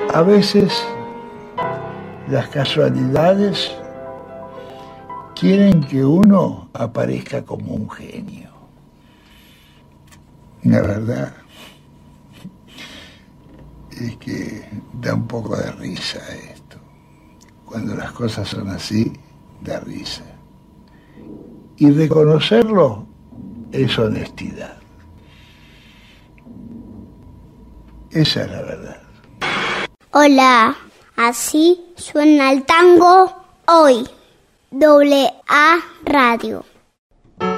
A veces las casualidades quieren que uno aparezca como un genio. La verdad es que da un poco de risa esto. Cuando las cosas son así, da risa. Y reconocerlo es honestidad. Esa es la verdad. Hola, así suena el tango hoy. AA Radio.